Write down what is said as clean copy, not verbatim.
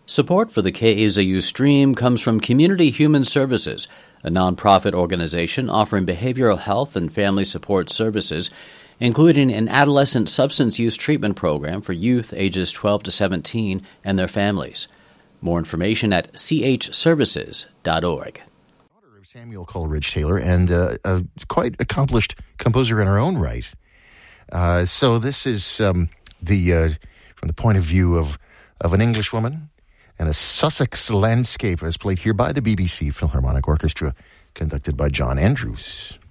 Support for the KAZU stream comes from Community Human Services, a nonprofit organization offering behavioral health and family support services, including an adolescent substance use treatment program for youth ages 12 to 17 and their families. More information at chservices.org. Samuel Coleridge Taylor, and a quite accomplished composer in her own right. So this is from the point of view of an English woman and a Sussex landscape, as played here by the BBC Philharmonic Orchestra, conducted by John Andrews.